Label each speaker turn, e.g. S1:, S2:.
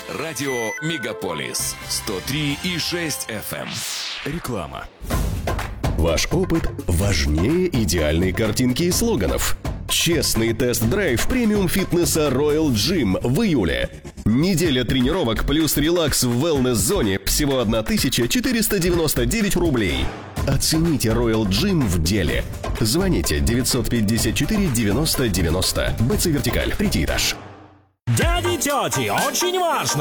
S1: Радио Мегаполис 103,6 FM. Реклама.
S2: Ваш опыт важнее идеальной картинки и слоганов. Честный тест-драйв премиум-фитнеса Royal Gym в июле. Неделя тренировок плюс релакс в wellness-зоне всего 1499 рублей. Оцените Royal Gym в деле. Звоните 954 90 90. БЦ Вертикаль, 3-й этаж.
S3: Дяди, тети, очень важно!